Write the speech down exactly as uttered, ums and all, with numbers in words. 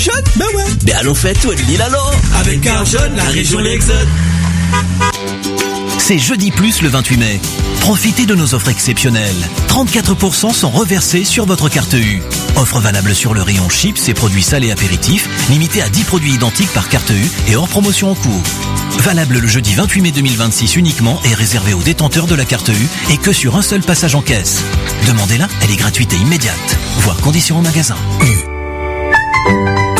Jaune? Ben ouais. Ben allons faire tout l'île alors. Avec Car Jaune, la région l'Exode. C'est jeudi plus le vingt-huit mai. Profitez de nos offres exceptionnelles. trente-quatre pour cent sont reversés sur votre carte U. Offre valable sur le rayon chips et produits salés apéritifs, limité à dix produits identiques par carte U et hors promotion en cours. Valable le jeudi vingt-huit mai deux mille vingt-six uniquement et réservé aux détenteurs de la carte U et que sur un seul passage en caisse. Demandez-la, elle est gratuite et immédiate. Voir conditions au magasin. U.